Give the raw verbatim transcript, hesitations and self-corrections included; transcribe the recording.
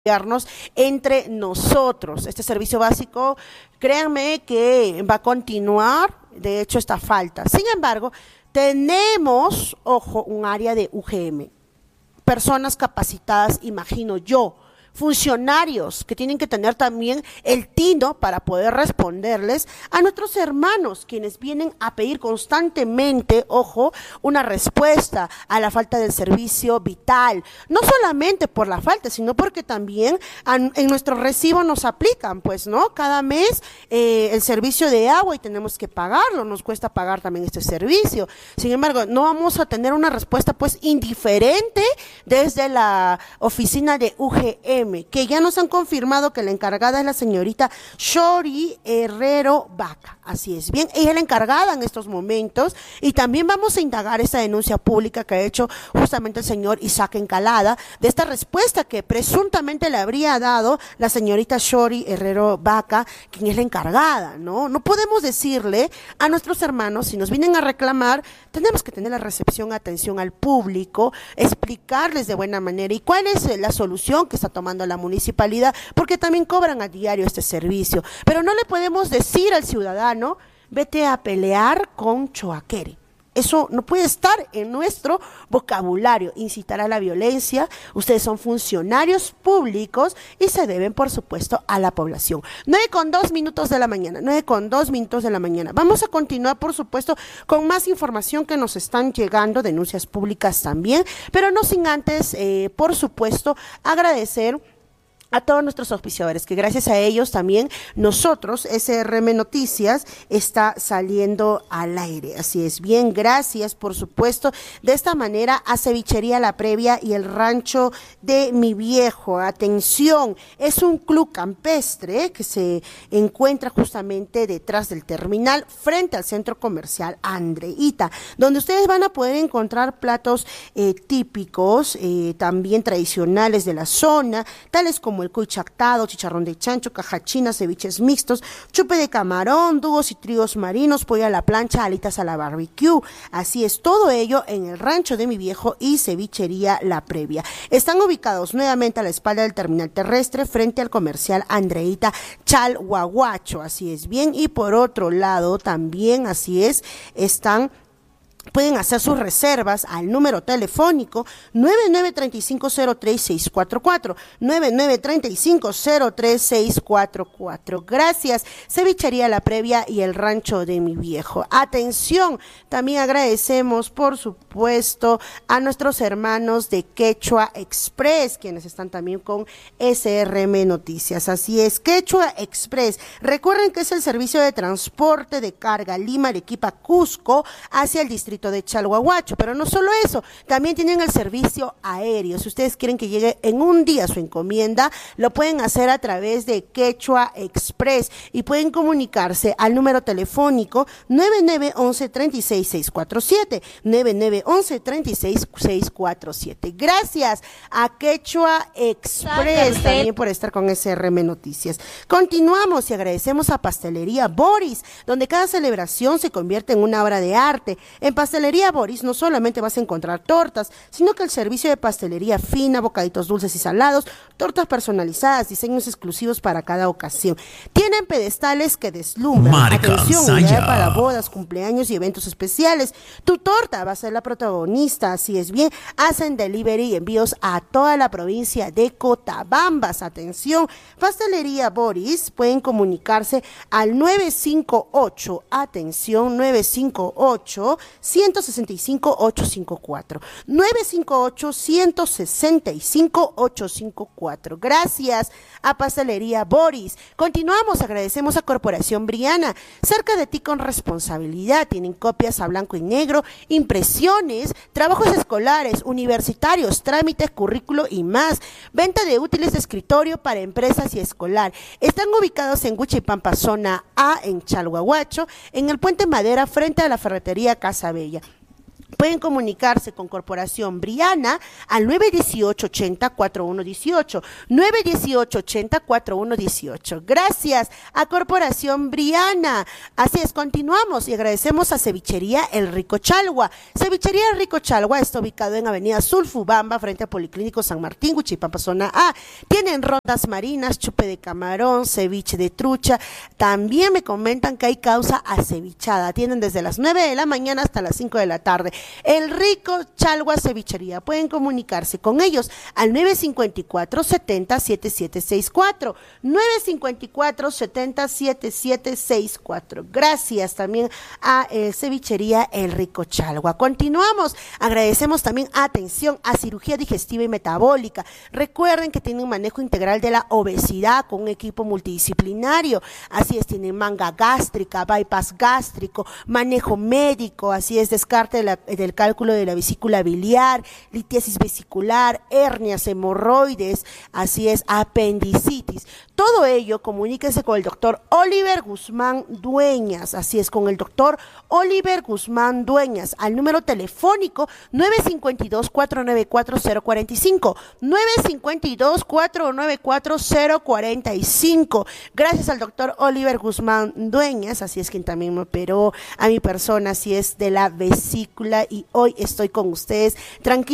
apoyarnos entre nosotros. Este servicio básico, créanme que va a continuar, de hecho está falta. Sin embargo, tenemos, ojo, un área de U G M, personas capacitadas, imagino yo, funcionarios que tienen que tener también el tino para poder responderles a nuestros hermanos, quienes vienen a pedir constantemente, ojo, una respuesta a la falta del servicio vital, no solamente por la falta, sino porque también en nuestro recibo nos aplican, pues, ¿no? Cada mes eh, el servicio de agua y tenemos que pagarlo, nos cuesta pagar también este servicio. Sin embargo, no vamos a tener una respuesta, pues, indiferente desde la oficina de U G M, que ya nos han confirmado que la encargada es la señorita Shori Herrero Vaca. Así es, bien, ella es la encargada en estos momentos y también vamos a indagar esa denuncia pública que ha hecho justamente el señor Isaac Encalada de esta respuesta que presuntamente le habría dado la señorita Shori Herrero Vaca, quien es la encargada, ¿no? No podemos decirle a nuestros hermanos, si nos vienen a reclamar, tenemos que tener la recepción, atención al público, explicarles de buena manera y cuál es la solución que está tomando la municipalidad, porque también cobran a diario este servicio, pero no le podemos decir al ciudadano, vete a pelear con Choaquere. Eso no puede estar en nuestro vocabulario, incitar a la violencia. Ustedes son funcionarios públicos y se deben, por supuesto, a la población. Nueve con dos minutos de la mañana, nueve con dos minutos de la mañana. Vamos a continuar, por supuesto, con más información que nos están llegando, denuncias públicas también, pero no sin antes, eh, por supuesto, agradecer a todos nuestros auspiciadores, que gracias a ellos también nosotros, S R M Noticias, está saliendo al aire. Así es, bien, gracias, por supuesto. De esta manera, a Cevichería La Previa y el Rancho de Mi Viejo. Atención, es un club campestre que se encuentra justamente detrás del terminal, frente al centro comercial Andreita, donde ustedes van a poder encontrar platos eh, típicos, eh, también tradicionales de la zona, tales como el cuy chactado, chicharrón de chancho, cajachina, ceviches mixtos, chupe de camarón, dugos y tríos marinos, pollo a la plancha, alitas a la barbecue. Así es, todo ello en el Rancho de Mi Viejo y Cevichería La Previa. Están ubicados nuevamente a la espalda del terminal terrestre, frente al comercial Andreita Chalhuahuacho. Así es, bien, y por otro lado también, así es, están pueden hacer sus reservas al número telefónico nueve nueve tres cinco cero tres seis cuatro cuatro, nueve nueve tres cinco cero tres seis cuatro cuatro. Gracias, Cevichería La Previa y el Rancho de Mi Viejo. Atención, también agradecemos, por supuesto, a nuestros hermanos de Quechua Express, quienes están también con S R M Noticias. Así es, Quechua Express. Recuerden que es el servicio de transporte de carga Lima, Arequipa, Cusco, hacia el distrito de Chalhuahuacho, pero no solo eso, también tienen el servicio aéreo. Si ustedes quieren que llegue en un día su encomienda, lo pueden hacer a través de Quechua Express y pueden comunicarse al número telefónico nueve nueve uno uno tres seis seis cuatro siete, nueve nueve uno uno tres seis seis cuatro siete. Gracias a Quechua Express también por estar con S R M Noticias. Continuamos y agradecemos a Pastelería Boris, donde cada celebración se convierte en una obra de arte. En Pastelería Boris no solamente vas a encontrar tortas, sino que el servicio de pastelería fina, bocaditos dulces y salados, tortas personalizadas, diseños exclusivos para cada ocasión. Tienen pedestales que deslumbran. Marca Atención, Saya. unidad para bodas, cumpleaños y eventos especiales. Tu torta va a ser la protagonista, así es bien. Hacen delivery y envíos a toda la provincia de Cotabambas. Atención, Pastelería Boris, pueden comunicarse al nueve cinco ocho, atención, nueve cinco ocho, uno seis cinco, ocho cinco cuatro, nueve cinco ocho, uno seis cinco, ocho cinco cuatro. Gracias a Pastelería Boris. Continuamos, agradecemos a Corporación Briana, cerca de ti con responsabilidad. Tienen copias a blanco y negro, impresiones, trabajos escolares, universitarios, trámites, currículo y más. Venta de útiles de escritorio para empresas y escolar. Están ubicados en Huichipampa, zona A, en Chalhuahuacho, en el Puente Madera, frente a la ferretería Casa Bella. Pueden comunicarse con Corporación Briana al nueve uno ocho, ochenta, cuarenta y uno dieciocho, nueve uno ocho, ochenta, cuarenta y uno dieciocho. Gracias a Corporación Briana. Así es, continuamos y agradecemos a Cevichería El Rico Chalhua. Cevichería El Rico Chalhua está ubicado en Avenida Sulfubamba, frente al Policlínico San Martín, Huichipampa, zona A. Tienen rondas marinas, chupe de camarón, ceviche de trucha. También me comentan que hay causa acevichada. Tienen desde las nueve de la mañana hasta las cinco de la tarde. El Rico Chalhua Cevichería. Pueden comunicarse con ellos al nueve cinco cuatro, setenta, setenta y siete sesenta y cuatro. nueve cinco cuatro, setenta, setenta y siete sesenta y cuatro. Gracias también a eh, Cevichería El Rico Chalhua. Continuamos. Agradecemos también atención a cirugía digestiva y metabólica. Recuerden que tienen un manejo integral de la obesidad con un equipo multidisciplinario. Así es, tienen manga gástrica, bypass gástrico, manejo médico, así es, descarte de la, del cálculo de la vesícula biliar, litiasis vesicular, hernias, hemorroides, así es, apendicitis. Todo ello, comuníquese con el doctor Oliver Guzmán Dueñas, así es, con el doctor Oliver Guzmán Dueñas, al número telefónico nueve cinco dos, cuatro nueve cuatro, cero cuatro cinco, nueve cinco dos, cuatro nueve cuatro, cero cuatro cinco. Gracias al doctor Oliver Guzmán Dueñas, así es, quien también me operó a mi persona, así es, de la vesícula, y hoy estoy con ustedes tranquila.